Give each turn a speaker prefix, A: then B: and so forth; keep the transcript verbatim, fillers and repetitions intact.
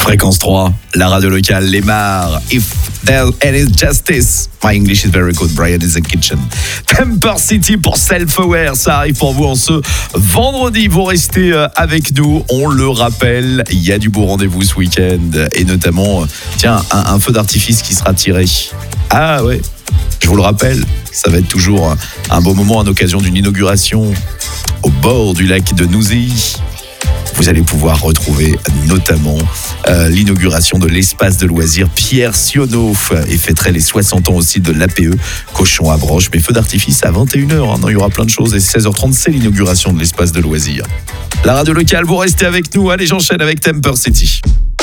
A: Fréquence trois, la radio locale, les Mares. If there is justice. My English is very good, Brian is in the kitchen. Temper City pour Self-Aware, ça arrive pour vous en ce vendredi. Vous restez avec nous, on le rappelle, il y a du beau rendez-vous ce week-end. Et notamment, tiens, un, un feu d'artifice qui sera tiré. Ah ouais, je vous le rappelle, ça va être toujours un beau moment à l'occasion d'une inauguration au bord du lac de Nouzy. Vous allez pouvoir retrouver notamment euh, l'inauguration de l'espace de loisirs Pierre Sionneau et fêterait les soixante ans aussi de l'A P E Cochon à Broche. Mais feu d'artifice à vingt et une heures, hein. Non, il y aura plein de choses et seize heures trente, c'est l'inauguration de l'espace de loisirs. La radio locale, vous restez avec nous. Allez, j'enchaîne avec Temper City.